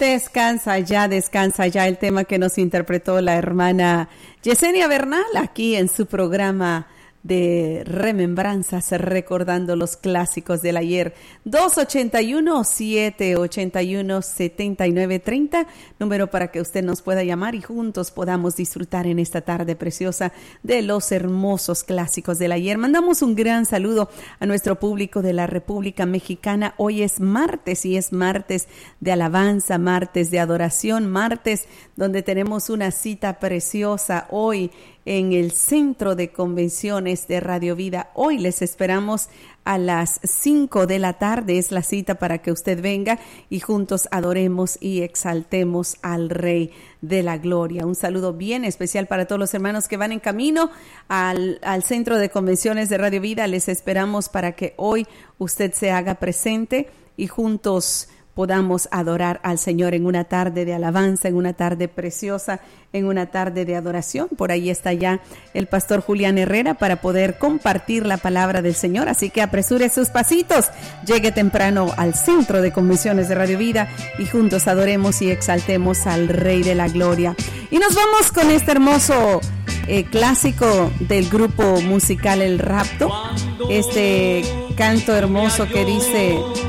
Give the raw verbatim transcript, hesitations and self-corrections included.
Descansa ya, descansa ya, el tema que nos interpretó la hermana Yesenia Bernal aquí en su programa de remembranzas, recordando los clásicos del ayer. Dos ochenta y uno, siete ochenta y uno, setenta y nueve treinta, número para que usted nos pueda llamar y juntos podamos disfrutar en esta tarde preciosa de los hermosos clásicos del ayer. Mandamos un gran saludo a nuestro público de la República Mexicana. Hoy es martes y es martes de alabanza, martes de adoración, martes donde tenemos una cita preciosa hoy en el Centro de Convenciones de Radio Vida. Hoy les esperamos a las cinco de la tarde, es la cita para que usted venga y juntos adoremos y exaltemos al Rey de la Gloria. Un saludo bien especial para todos los hermanos que van en camino al, al Centro de Convenciones de Radio Vida. Les esperamos para que hoy usted se haga presente y juntos podamos adorar al Señor en una tarde de alabanza, en una tarde preciosa, en una tarde de adoración. Por ahí está ya el pastor Julián Herrera para poder compartir la palabra del Señor, así que apresure sus pasitos, llegue temprano al Centro de Convenciones de Radio Vida y juntos adoremos y exaltemos al Rey de la Gloria. Y nos vamos con este hermoso eh, clásico del grupo musical El Rapto, este canto hermoso que dice: